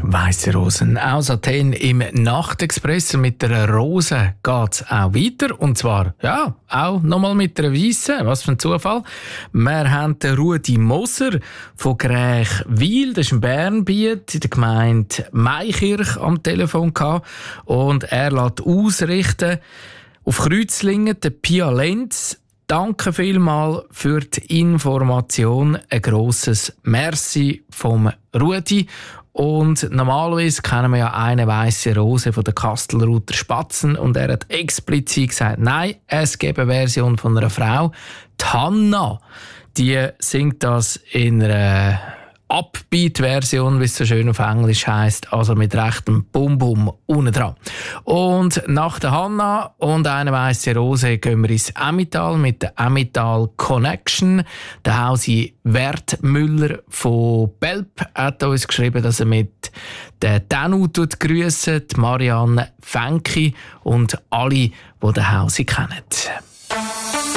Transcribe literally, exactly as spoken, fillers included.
Weisse Rosen aus Athen im Nachtexpress. Mit der Rose geht es auch weiter. Und zwar, ja, auch nochmal mit der Weisse. Was für ein Zufall. Wir haben den Rudi Moser von Grächwil, das ist ein Bernbiet, in der Gemeinde Maikirch am Telefon gehabt. Und er lässt ausrichten auf Kreuzlingen, der Pia Lenz. Danke vielmals für die Information. Ein grosses Merci vom Rudi. Und normalerweise kennen wir ja eine weisse Rose von der Kastelruther Spatzen und er hat explizit gesagt, nein, es gibt eine Version von einer Frau, die Hanna. Die singt das in einer Upbeat-Version, wie es so schön auf Englisch heisst, also mit rechtem Bum-Bum unten dran. Und nach der Hanna und einer weisse Rose gehen wir ins Emmental mit der Emmental Connection. Der Hausi Wertmüller von Belp hat uns geschrieben, dass er mit der Danu grüßt, Marianne Fenki und alle, die den Hausi kennen.